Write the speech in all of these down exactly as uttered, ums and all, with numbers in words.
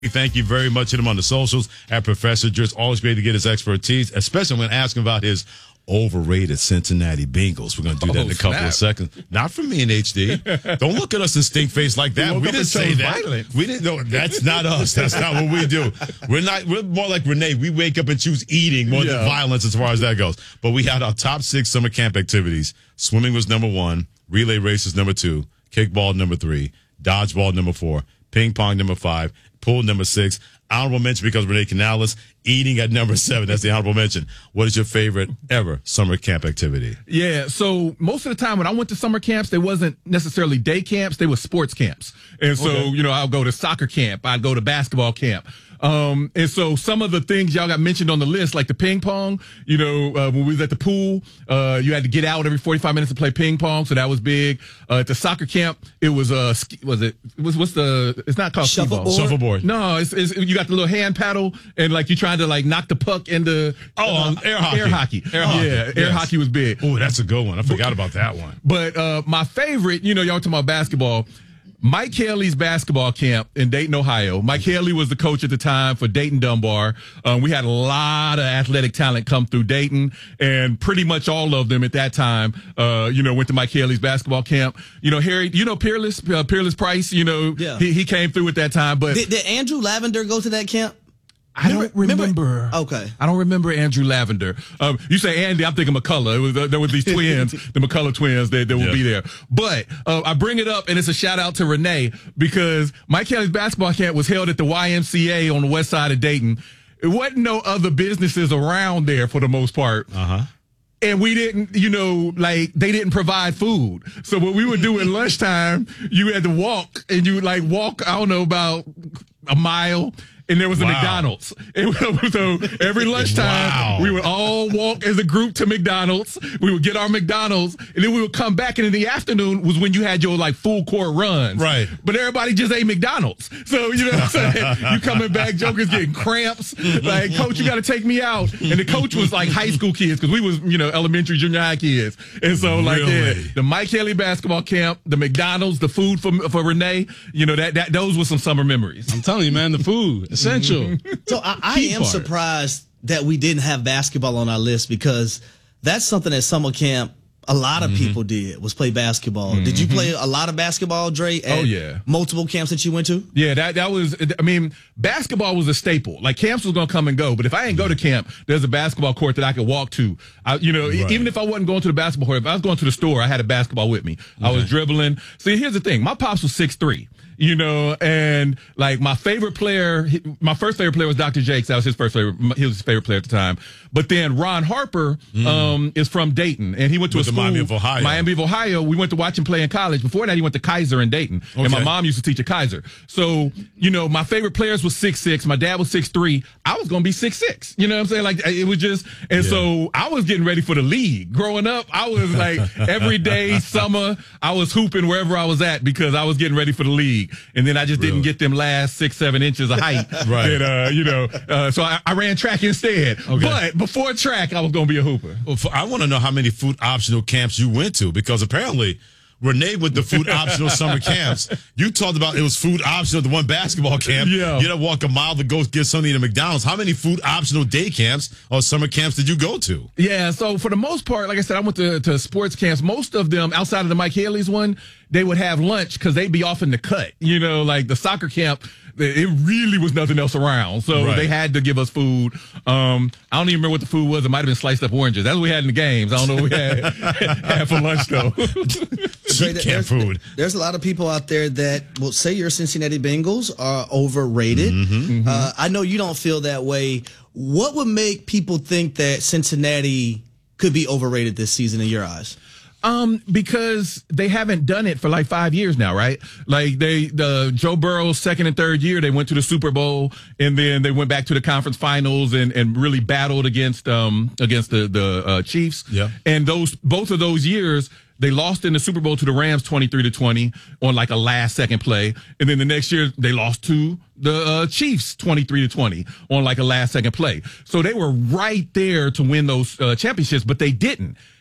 Thank you very much. Hit him on the socials at Professor Drew. It's always great to get his expertise, especially when asking about his overrated Cincinnati Bengals. We're going to do that oh, in a couple snap. of seconds. Not from me and H D. Don't look at us and stink face like that. We, we didn't say that. Violence. We didn't know. That's not us. That's not what we do. We're not. We're more like Renee. We wake up and choose eating more yeah. than violence as far as that goes. But we had our top six summer camp activities. Swimming was number one. Relay race is number two. Kickball number three. Dodgeball number four. Ping pong number five. Pool number six. Honorable mention because Renee Canales eating at number seven. That's the honorable mention. What is your favorite ever summer camp activity? Yeah, so most of the time when I went to summer camps, they wasn't necessarily day camps. They were sports camps. And so, okay. you know, I'll go to soccer camp. I'd go to basketball camp. Um, and so some of the things y'all got mentioned on the list, like the ping pong, you know, uh, when we was at the pool, uh, you had to get out every forty-five minutes to play ping pong. So that was big. Uh, at the soccer camp, it was, uh, was it, it was, what's the, it's not called shuffleboard. Shuffleboard. No, it's, it's, you got the little hand paddle and like you trying to like knock the puck into, oh, um, air hockey. Air hockey. Air hockey. Yeah, air yes. hockey was big. Oh, that's a good one. I forgot about that one. But, uh, my favorite, you know, y'all talking about basketball. Mike Haley's basketball camp in Dayton, Ohio. Mike Haley was the coach at the time for Dayton Dunbar. Um, we had a lot of athletic talent come through Dayton, and pretty much all of them at that time, uh, you know, went to Mike Haley's basketball camp. You know, Harry, you know, Peerless, uh, Peerless Price, you know, yeah. he, he came through at that time. But did, did Andrew Lavender go to that camp? I don't remember. remember. Okay. I don't remember Andrew Lavender. Um, you say Andy, I'm thinking McCullough. It was, uh, there were these twins, the McCullough twins that, that will yeah. be there. But uh, I bring it up, and it's a shout out to Renee because Mike Haley's basketball camp was held at the Y M C A on the west side of Dayton. It wasn't no other businesses around there for the most part. Uh-huh. And we didn't, you know, like they didn't provide food. So what we would do at lunchtime, you had to walk and you would like walk, I don't know, about a mile. And there was a wow. McDonald's. And so every lunchtime, wow. we would all walk as a group to McDonald's. We would get our McDonald's, and then we would come back. And in the afternoon was when you had your like full court runs. Right. But everybody just ate McDonald's. So, you know what I'm saying? You coming back, jokers getting cramps. Like, coach, you got to take me out. And the coach was like high school kids because we was, you know, elementary, junior high kids. And so, like, really? yeah, the Mike Haley basketball camp, the McDonald's, the food for for Renee, you know, that that those were some summer memories. I'm telling you, man, the food. Essential. So I, I am part. surprised that we didn't have basketball on our list because that's something at summer camp a lot of mm-hmm. people did was play basketball. Mm-hmm. Did you play a lot of basketball, Dre? At oh yeah, multiple camps that you went to. Yeah, that that was. I mean, basketball was a staple. Like camps was gonna come and go, but if I didn't go to camp, there's a basketball court that I could walk to. I, you know, right. even if I wasn't going to the basketball court, if I was going to the store, I had a basketball with me. Okay. I was dribbling. See, here's the thing: my pops was six three. You know, and like my favorite player, my first favorite player was Doctor Jakes. That was his first favorite. He was his favorite player at the time. But then Ron Harper mm. um, is from Dayton, and he went to With a school, Miami of Ohio. Miami of Ohio. We went to watch him play in college. Before that, he went to Kaiser in Dayton, okay. and my mom used to teach at Kaiser. So, you know, my favorite players was six six. My dad was six three. I was gonna be six six. You know what I'm saying? Like it was just, and yeah. so I was getting ready for the league. Growing up, I was like every day, summer, I was hooping wherever I was at because I was getting ready for the league. And then I just really? didn't get them last six, seven inches of height. right. And, uh, you know, uh, so I, I ran track instead. Okay. But before track, I was going to be a hooper. Well, for, I want to know how many food optional camps you went to because apparently Renee with the food optional summer camps. You talked about it was food optional at the one basketball camp. Yeah. You had to walk a mile to go get something at McDonald's. How many food optional day camps or summer camps did you go to? Yeah, so for the most part, like I said, I went to, to sports camps. Most of them, outside of the Mike Haley's one, they would have lunch because they'd be off in the cut. You know, like the soccer camp, it really was nothing else around. So right. they had to give us food. Um, I don't even remember what the food was. It might have been sliced up oranges. That's what we had in the games. I don't know what we had, had for lunch, though. Cheap camp food. There's a lot of people out there that will say your Cincinnati Bengals are overrated. Mm-hmm. Mm-hmm. Uh, I know you don't feel that way. What would make people think that Cincinnati could be overrated this season in your eyes? Um, because they haven't done it for like five years now, right? Like they, the Joe Burrow's second and third year, they went to the Super Bowl and then they went back to the conference finals and, and really battled against, um, against the, the, uh, Chiefs. Yeah. And those, both of those years, they lost in the Super Bowl to the Rams twenty-three to twenty on like a last second play. And then the next year they lost to the uh, Chiefs twenty-three to twenty on like a last second play. So they were right there to win those uh, championships, but they didn't.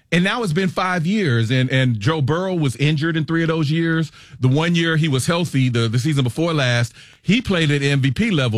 And now it's been five years, and, and Joe Burrow was injured in three of those years. The one year he was healthy, the, the season before last, he played at M V P level.